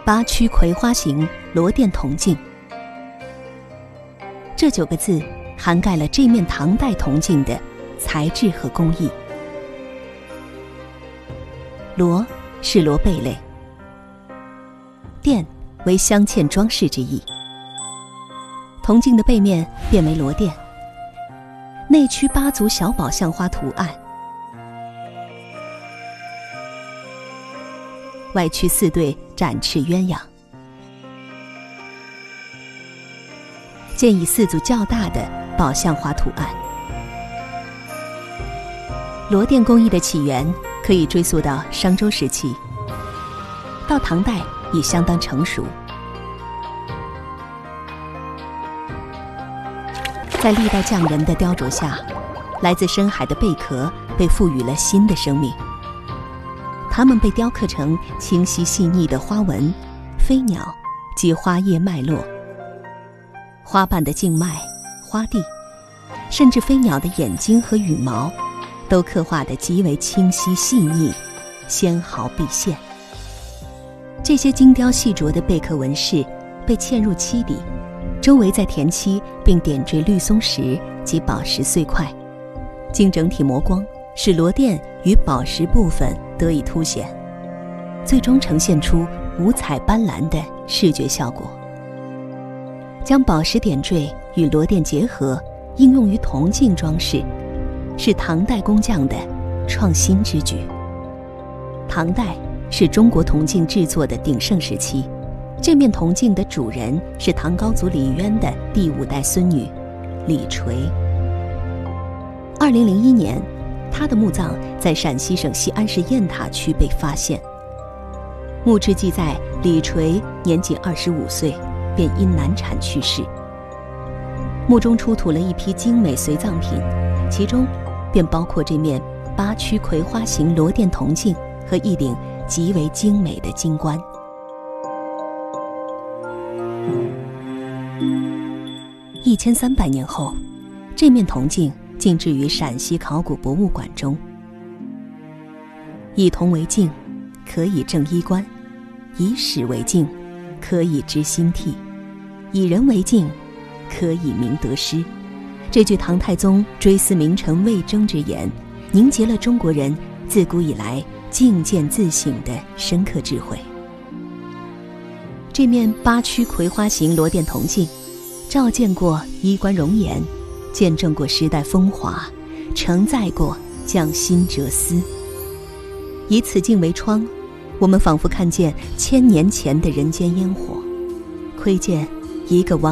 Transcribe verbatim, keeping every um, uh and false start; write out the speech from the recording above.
八曲葵花形罗甸铜镜。这九个字涵盖了这面唐代铜镜的材质和工艺。罗是罗贝类，钿为镶嵌装饰之意。铜镜的背面变为罗钿，内曲八组小宝象花图案，外曲四对展翅鸳鸯。建以四组较大的宝象花图案。罗钿工艺的起源可以追溯到商周时期，到唐代已相当成熟。在历代匠人的雕琢下，来自深海的贝壳被赋予了新的生命，它们被雕刻成清晰细腻的花纹、飞鸟及花叶脉络。花瓣的静脉、花蒂，甚至飞鸟的眼睛和羽毛，都刻画得极为清晰细腻，纤毫毕现。这些精雕细琢的贝壳纹饰被嵌入漆底，周围再填漆，并点缀绿松石及宝石碎块，经整体磨光，使罗钿与宝石部分得以凸显，最终呈现出五彩斑斓的视觉效果。将宝石点缀与罗钿结合，应用于铜镜装饰，是唐代工匠的创新之举。唐代是中国铜镜制作的鼎盛时期，这面铜镜的主人是唐高祖李渊的第五代孙女李垂。二零零一年，她的墓葬在陕西省西安市雁塔区被发现。墓志记载，李垂年仅二十五岁，便因难产去世。墓中出土了一批精美随葬品，其中便包括这面八曲葵花形罗钿铜镜和一顶极为精美的金冠。一千三百年后，这面铜镜静置于陕西考古博物馆中。以铜为镜，可以正衣冠；以史为镜，可以知兴替；以人为镜，可以明得失。这句唐太宗追思名臣魏征之言，凝结了中国人自古以来镜见自省的深刻智慧。这面八曲葵花形罗钿铜镜，照见过衣冠容颜，见证过时代风华，承载过匠心哲思。以此镜为窗，我们仿佛看见千年前的人间烟火，窥见一个王